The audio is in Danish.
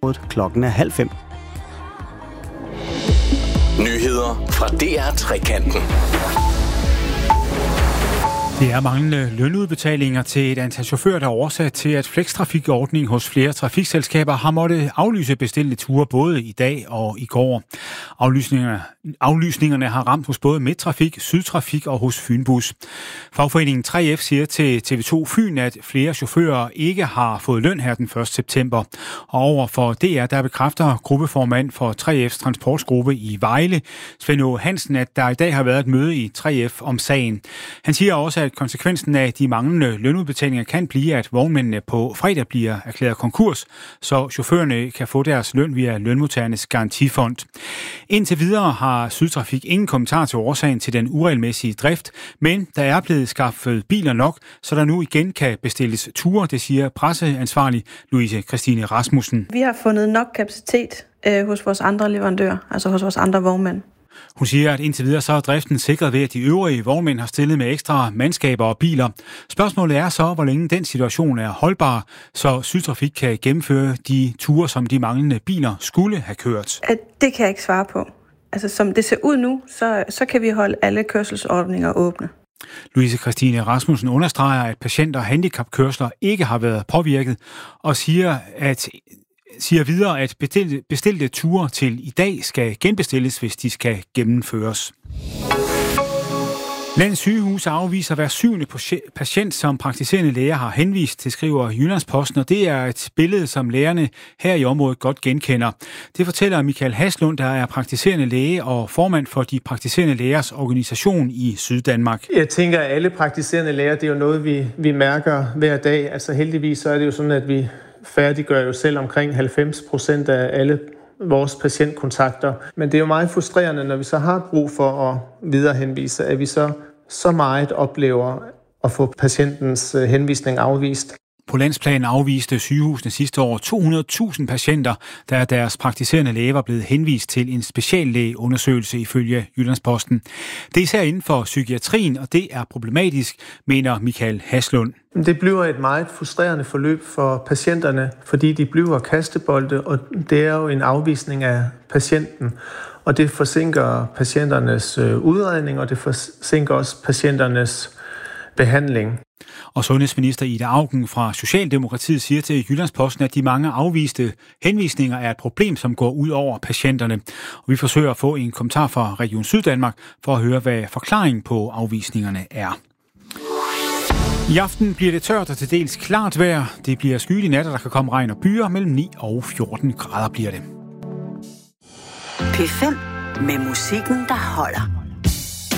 Kranjebrud. Klokken er 4:30. Nyheder fra DR Trekanten. Det er manglende lønudbetalinger til et antal chauffører, der er årsag til, at flextrafikordningen hos flere trafikselskaber har måttet aflyse bestilte ture både i dag og i går. Aflysningerne har ramt hos både Midttrafik, Sydtrafik og hos Fynbus. Fagforeningen 3F siger til TV2 Fyn, at flere chauffører ikke har fået løn her den 1. september. Og over for DR, der bekræfter gruppeformand for 3F's transportgruppe i Vejle, Svend Aage Hansen, at der i dag har været et møde i 3F om sagen. Han siger også, at konsekvensen af de manglende lønudbetalinger kan blive, at vognmændene på fredag bliver erklæret konkurs, så chaufførerne kan få deres løn via Lønmodtagernes Garantifond. Indtil videre har Sydtrafik ingen kommentar til årsagen til den uregelmæssige drift, men der er blevet skaffet biler nok, så der nu igen kan bestilles ture, det siger presseansvarlig Louise Christine Rasmussen. Vi har fundet nok kapacitet hos vores andre leverandører, altså hos vores andre vognmænd. Hun siger, at indtil videre så er driften sikret ved, at de øvrige vognmænd har stillet med ekstra mandskaber og biler. Spørgsmålet er så, hvor længe den situation er holdbar, så Sydtrafik kan gennemføre de ture, som de manglende biler skulle have kørt. Det kan jeg ikke svare på. Altså som det ser ud nu, så kan vi holde alle kørselsordninger åbne. Louise Christine Rasmussen understreger, at patienter og handicapkørsler ikke har været påvirket, og siger videre, at bestilte ture til i dag skal genbestilles, hvis de skal gennemføres. Landets sygehuse afviser hver 7. patient, som praktiserende læger har henvist til, skriver Jyllandsposten, og det er et billede, som lægerne her i området godt genkender. Det fortæller Michael Haslund, der er praktiserende læge og formand for de praktiserende lægers organisation i Syddanmark. Jeg tænker, at alle praktiserende læger, det er jo noget, vi mærker hver dag. Altså heldigvis så er det jo sådan, at vi færdiggør jo selv omkring 90% af alle vores patientkontakter. Men det er jo meget frustrerende, når vi så har brug for at viderehenvise, at vi så meget oplever at få patientens henvisning afvist. På landsplan afviste sygehusene sidste år 200.000 patienter, da deres praktiserende læge var blevet henvist til en speciallægeundersøgelse ifølge Jyllandsposten. Det er især inden for psykiatrien, og det er problematisk, mener Michael Haslund. Det bliver et meget frustrerende forløb for patienterne, fordi de bliver kastebolde, og det er jo en afvisning af patienten. Og det forsinker patienternes udredning, og det forsinker også patienternes behandling. Og sundhedsminister Ida Auken fra Socialdemokratiet siger til Jyllandsposten, at de mange afviste henvisninger er et problem, som går ud over patienterne. Og vi forsøger at få en kommentar fra Region Syddanmark for at høre, hvad forklaringen på afvisningerne er. I aften bliver det tørt og til dels klart vejr. Det bliver skyet i nat, og der kan komme regn og byer. Mellem 9 og 14 grader bliver det. P5 med musikken, der holder.